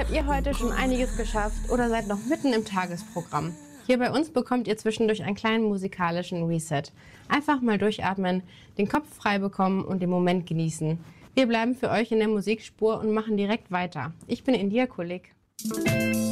habt ihr heute schon einiges geschafft oder seid noch mitten im Tagesprogramm. Hier bei uns bekommt ihr zwischendurch einen kleinen musikalischen Reset. Einfach mal durchatmen, den Kopf frei bekommen und den Moment genießen. Wir bleiben für euch in der Musikspur und machen direkt weiter. Ich bin India Kulik.